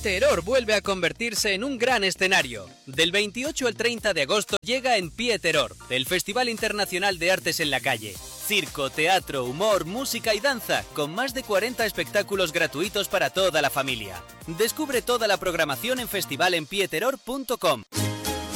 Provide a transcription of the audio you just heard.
Pieteror vuelve a convertirse en un gran escenario. Del 28 al 30 de agosto llega en Pieteror, el Festival Internacional de Artes en la Calle. Circo, teatro, humor, música y danza, con más de 40 espectáculos gratuitos para toda la familia. Descubre toda la programación en festivalenpieteror.com.